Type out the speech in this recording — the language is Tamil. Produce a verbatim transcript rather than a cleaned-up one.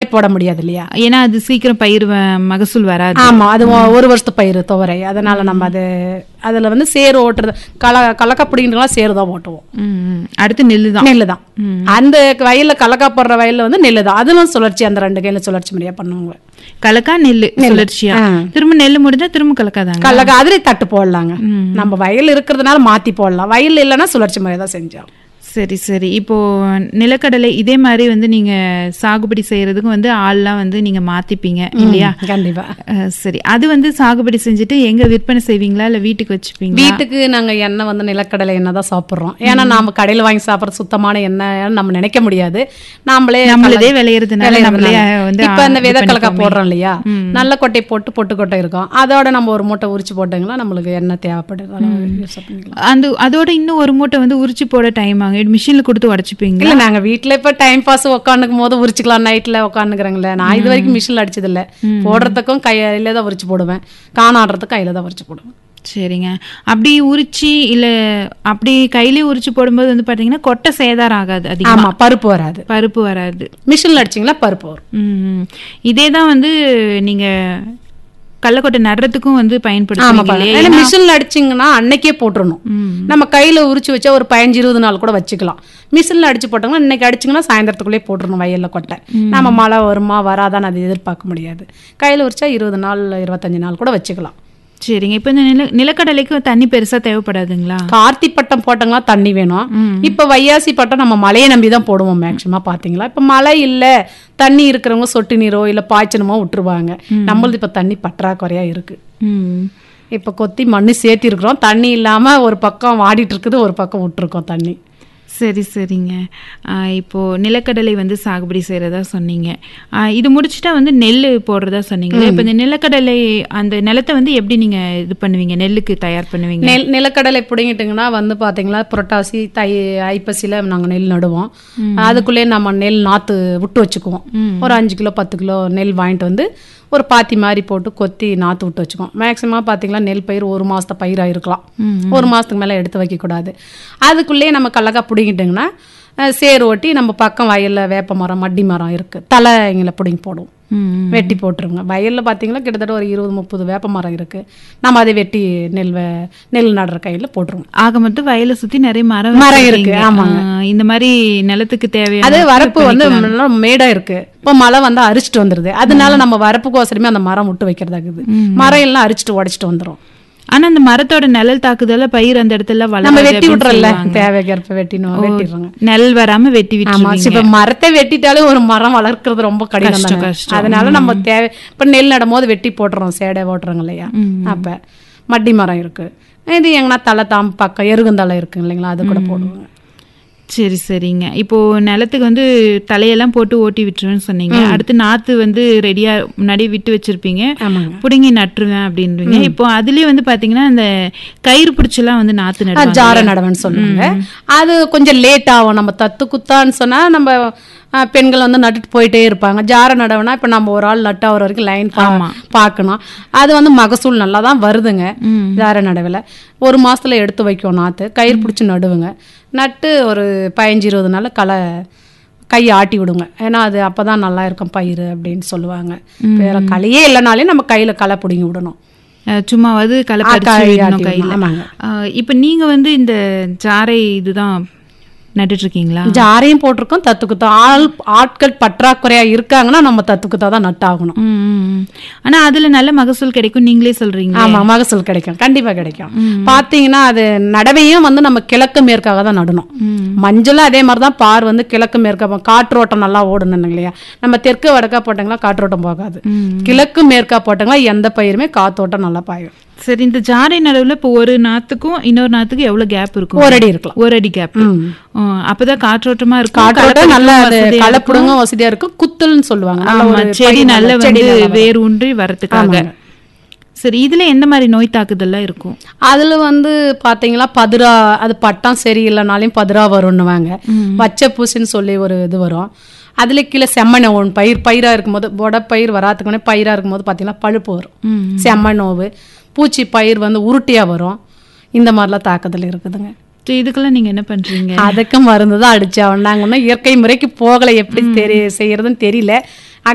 போட முடியாது இல்லையா, ஏன்னா அது சீக்கிரம் பயிர் மகசூல் வராது. ஆமா, அது ஒரு வருஷத்து பயிர் துவரை. அதனால நம்ம அது அதுல வந்து சேறு ஓட்டுறது கல கலக்காப்பிடிங்கலாம் சேறு தான் ஓட்டுவோம். அடுத்து நெல்லு தான். நெல்லு தான். அந்த வயல்ல கலக்கா போடுற வயல்ல வந்து நெல்லு தான். அதுவும் சுழற்சி, அந்த ரெண்டு கையில சுழற்சி முறையா பண்ணுவாங்க. கலக்கா நெல்லு சுழற்சியா, திரும்ப நெல்லு முடிஞ்சா திரும்ப கலக்காதாங்க. கலக்கா அதுல தட்டு போடலாங்க. நம்ம வயல் இருக்கிறதுனால மாத்தி போடலாம், வயல் இல்லைன்னா சுழற்சி முறையா தான் செஞ்சோம். சரி சரி. இப்போ நிலக்கடலை இதே மாதிரி வந்து நீங்க சாகுபடி செய்யறதுக்கு வந்து ஆள்லாம் வந்து நீங்க மாத்திப்பீங்க இல்லையா? கண்டிப்பா. சரி, அது வந்து சாகுபடி செஞ்சுட்டு எங்க விற்பனை செய்வீங்களா இல்ல வீட்டுக்கு வச்சுப்பீங்க? வீட்டுக்கு நாங்க எண்ணெய் வந்து நிலக்கடலை எண்ணெய் தான் சாப்பிடுறோம். ஏன்னா நாம கடையில வாங்கி சாப்பிட்ற சுத்தமான எண்ணெய் நம்ம நினைக்க முடியாது. நாமளே நம்மளதே விளையிறதுனால நம்மளே வந்து இப்ப இந்த விதை கலக்கா போடுறோம் இல்லையா, நல்ல கொட்டை போட்டு பொட்டு கொட்டை இருக்கும், அதோட நம்ம ஒரு மூட்டை உரிச்சு போட்டோங்கன்னா நம்மளுக்கு எண்ணெய் தேவைப்படுது. அந்த அதோட இன்னும் ஒரு மூட்டை வந்து உரிச்சு போட டைம் ஆகும், மிஷின்ல கொடுத்து உடச்சுப்பீங்க? இல்ல, நாங்க வீட்டுல இப்ப டைம் பாஸ் உட்காந்துக்கும் போது உரிச்சுக்கலாம், நைட்ல உட்காந்துக்கிறேங்களே. நான் இது வரைக்கும் மிஷின்ல அடிச்சது இல்ல. போடுறதுக்கும் கையில தான் உரிச்சு போடுவேன், காணாடுறதுக்கும் கையில தான் உரிச்சு போடுவேன். சரிங்க. அப்படி உரிச்சு இல்ல அப்படி கையிலே உரிச்சு போடும்போது வந்து பாத்தீங்கன்னா கொட்டை சேதாரம் ஆகாது அதிகமா, பருப்பு வராது. பருப்பு வராது. மிஷின்ல அடிச்சிங்களா பருப்பு வரும். இதேதான் வந்து நீங்க கடலக்கொட்டை நடுறதுக்கும் வந்து பயன்படுத்துவீங்க. மிஷின்ல அடிச்சிங்கன்னா அன்னைக்கே போட்டுறணும். நம்ம கையில உரிச்சு வச்சா ஒரு பதினஞ்சு இருபது நாள் கூட வச்சுக்கலாம். மிஷின்ல அடிச்சு போட்டோம்னா இன்னைக்கு அடிச்சிங்கன்னா சாயந்தரத்துக்குள்ளே போட்டுறணும் வயல்ல கொட்டை. நம்ம மழை வருமா வராதான்னு அது எதிர்பார்க்க முடியாது. கையில உரிச்சா இருபது நாள் இருபத்தஞ்சு நாள் கூட வச்சுக்கலாம். சரிங்க. இப்ப இந்த நில நிலக்கடலைக்கு தண்ணி பெருசா தேவைப்படாதுங்களா? கார்த்திக் பட்டம் போட்டோங்களா தண்ணி வேணும். இப்ப வையாசி பட்டம் நம்ம மழையை நம்பிதான் போடுவோம் மேக்சிமம். பாத்தீங்களா, இப்ப மழை இல்ல, தண்ணி இருக்கிறவங்க சொட்டு நீரோ இல்ல பாய்ச்சனமோ விட்டுருவாங்க. நம்மளது இப்ப தண்ணி பற்றாக்குறையா இருக்கு. இப்ப கொத்தி மண்ணு சேர்த்தி இருக்கிறோம், தண்ணி இல்லாம ஒரு பக்கம் வாடிட்டு இருக்குது, ஒரு பக்கம் விட்டுருக்கோம் தண்ணி. சரி சரிங்க. இப்போ நிலக்கடலை வந்து சாகுபடி செய்யறதா சொன்னீங்க. இது முடிச்சுட்டா வந்து நெல் போடுறதா சொன்னீங்க. இப்போ இந்த நிலக்கடலை அந்த நிலத்தை வந்து எப்படி நீங்க இது பண்ணுவீங்க, நெல்லுக்கு தயார் பண்ணுவீங்க? நெல் நிலக்கடலை பிடிங்கிட்டுங்கன்னா வந்து பாத்தீங்களா புரட்டாசி தை ஐப்பசியில நாங்க நெல் நடுவோம். அதுக்குள்ளே நம்ம நெல் நாத்து விட்டு வச்சுக்குவோம். ஒரு அஞ்சு கிலோ பத்து கிலோ நெல் வாங்கிட்டு வந்து ஒரு பாத்தி மாதிரி போட்டு கொத்தி நாற்று விட்டு வச்சுக்கோம். மேக்சிமம் பார்த்தீங்கன்னா நெல் பயிர் ஒரு மாதத்தை பயிராக இருக்கலாம், ஒரு மாதத்துக்கு மேலே எடுத்து வைக்கக்கூடாது. அதுக்குள்ளேயே நம்ம கடலக்கா பிடிங்கிட்டோங்கன்னா சேர் ஓட்டி நம்ம பக்கம் வயலில் வேப்ப மரம் மட்டி மரம் இருக்குது, தலைங்களை பிடிங்கி போடுவோம், வெட்டி போட்டுருங்க. வயலில் பார்த்தீங்கன்னா கிட்டத்தட்ட ஒரு இருபது முப்பது வேப்ப மரம் இருக்குது. நம்ம அதை வெட்டி நெல் நெல் நடுற கையில் போட்டுருவோம். ஆக மட்டும் வயலை சுற்றி நிறைய மரம் மரம் இருக்கு. ஆமாங்க, இந்த மாதிரி நிலத்துக்கு தேவையான அது வரப்பு வந்து மேடாக இருக்கு. இப்போ மழை வந்து அரிச்சிட்டு வந்துருது, அதனால நம்ம வரப்புக்கோசரமே அந்த மரம் விட்டு வைக்கிறதாக்குது. மரம் எல்லாம் அரிச்சிட்டு உடச்சிட்டு வந்துடும். ஆனா அந்த மரத்தோட நிழல் தாக்குதல பயிர் அந்த இடத்துல நம்ம வெட்டி விட்டுறல, தேவைக்கேற்ப வெட்டினோம் வெட்டிடுறாங்க. நெல் வராம வெட்டி விட்டுருவாங்க. இப்ப மரத்தை வெட்டிட்டாலே ஒரு மரம் வளர்க்கறது ரொம்ப கடினம். அதனால நம்ம தேவை இப்ப நெல் நடும் போது வெட்டி போட்டுறோம், சேடை ஓட்டுறோங்க இல்லையா. அப்ப மட்டி மரம் இருக்கு, இது எங்கன்னா தலை தாம் பக்கம் எருகுந்தலை இருக்கு இல்லைங்களா, அது கூட போடுவாங்க. சரி சரிங்க. இப்போ நிலத்துக்கு வந்து தலையெல்லாம் போட்டு ஓட்டி விட்டுருவேன்னு சொன்னீங்க. அடுத்து நாத்து வந்து ரெடியா முன்னாடி விட்டு வச்சிருப்பீங்க, புடுங்கி நட்டுருவேன் அப்படின்றீங்க. இப்போ அதுலயே வந்து பாத்தீங்கன்னா அந்த கயிறு பிடிச்செல்லாம் வந்து நாத்து நடுவாங்க, ஜார நடவன்னு சொல்லுவாங்க. அது கொஞ்சம் லேட் ஆகும். நம்ம தத்து குத்தான்னு சொன்னா நம்ம பெண்கள் வந்து நட்டுட்டு போயிட்டே இருப்பாங்க. ஜார நடவுனா இப்போ நம்ம ஒரு ஆள் நட்டு ஆகிற வரைக்கும் லைன் பார்க்கணும். அது வந்து மகசூல் நல்லா தான் வருதுங்க. ஜார நடவில் ஒரு மாசத்துல எடுத்து வைக்கும் நாற்று, கயிறு பிடிச்சி நடுவுங்க. நட்டு ஒரு பதினஞ்சு இருபது நாள் களை கையை ஆட்டி விடுங்க. ஏன்னா அது அப்போதான் நல்லா இருக்கும் பயிர் அப்படின்னு சொல்லுவாங்க. வேற களையே இல்லைனாலே நம்ம கையில களை பிடிங்கி விடணும், சும்மாவது களை கையில். இப்போ நீங்க வந்து இந்த ஜாரை இதுதான் நட்டுட்டு இருக்கீங்களா? ஜாரையும் போட்டிருக்கோம், தத்துக்குத்தா. ஆள் ஆட்கள் பற்றாக்குறையா இருக்காங்கன்னா நம்ம தத்துக்குத்தா தான் நட்டாகணும். ஆனா அதுல நல்ல மகசூல் கிடைக்கும் நீங்களே சொல்றீங்க. ஆமா, மகசூல் கிடைக்கும், கண்டிப்பா கிடைக்கும். பாத்தீங்கன்னா அது நடவையும் வந்து நம்ம கிழக்கு மேற்காக தான் நடணும். மஞ்சளும் அதே மாதிரிதான். பார் வந்து கிழக்கு மேற்கா காற்றோட்டம் நல்லா ஓடணும் இல்லையா. நம்ம தெற்கு வடக்கா போட்டாங்களா காற்றோட்டம் போகாது, கிழக்கு மேற்கா போட்டாங்களா எந்த பயிருமே காத்தோட்டம் நல்லா பாயும். சரி, இந்த ஜாரை நடுவுல இப்போ ஒரு நாத்துக்கும் இன்னொரு நாத்துக்கும் எவ்வளவு கேப் இருக்கும்? ஒரு அடி இருக்கலாம். ஒரு அடி கேப். அப்பதான் காற்றோட்டமா இருக்கும், காற்றோட்டம் நல்லா கலப்புடுங்க வசதியா இருக்கும். குத்தல்னு சொல்லுவாங்க, செடி நல்ல வந்து வேர் ஊன்றி வரதுக்காக. சரி, இதுல எந்த மாதிரி நோய் தாக்குதல்லாம் இருக்கும்? அதுல வந்து பாத்தீங்களா பதிரா, அது பட்டம் சரியில்லைனாலையும் பதிரா வரும்னுவாங்க. பச்சை பூசின்னு சொல்லி ஒரு இது வரும். அதுல கீழே செம்ம நோவு பயிர் பயிரா இருக்கும் போது, உட பயிர் வராதுக்கு முன்னே பயிரா இருக்கும் போது பாத்தீங்கன்னா பழுப்பு வரும், செம்ம நோவு. பூச்சி பயிர் வந்து உருட்டியா வரும். இந்த மாதிரிலாம் தாக்குதல் இருக்குதுங்க. இதுக்கெல்லாம் நீங்க என்ன பண்றீங்க? அதுக்கு மருந்து தான் அடிச்சா. நாங்க ஒன்னும் இயற்கை முறைக்கு போகலை, எப்படி தெரிய செய்யறதுன்னு தெரியல.